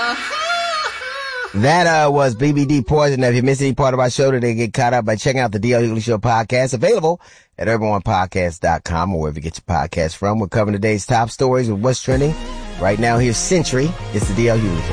That was BBD Poison. Now, if you missed any part of our show today, get caught up by checking out the DL Hughley Show podcast, available at urban1podcast.com or wherever you get your podcast from. We're covering today's top stories with what's trending. Right now, here's Century. It's the DL Hughley Show.